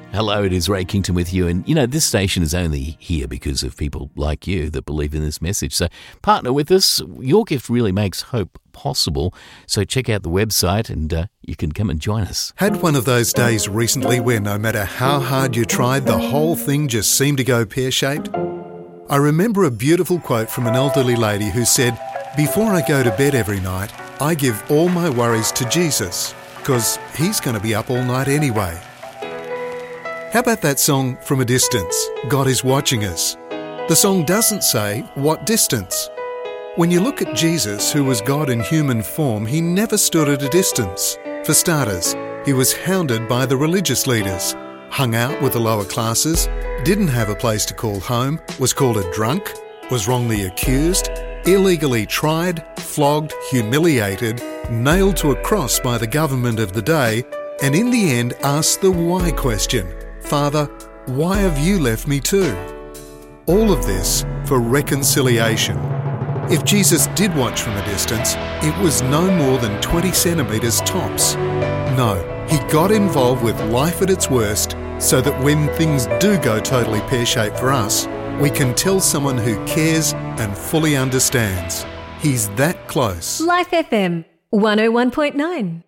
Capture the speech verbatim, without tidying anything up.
Hello, it is Ray Kington with you. And, you know, this station is only here because of people like you that believe in this message. So partner with us. Your gift really makes hope possible. So check out the website and uh, you can come and join us. Had one of those days recently where no matter how hard you tried, the whole thing just seemed to go pear-shaped? I remember a beautiful quote from an elderly lady who said, "Before I go to bed every night, I give all my worries to Jesus, because he's going to be up all night anyway." How about that song From a Distance, God is Watching Us? The song doesn't say what distance. When you look at Jesus, who was God in human form, he never stood at a distance. For starters, he was hounded by the religious leaders, hung out with the lower classes, didn't have a place to call home, was called a drunk, was wrongly accused, illegally tried, flogged, humiliated, nailed to a cross by the government of the day, and in the end asked the why question. Father, why have you left me too? All of this for reconciliation. If Jesus did watch from a distance, it was no more than twenty centimetres tops. No, he got involved with life at its worst so that when things do go totally pear-shaped for us, we can tell someone who cares and fully understands. He's that close. Life F M one oh one point nine.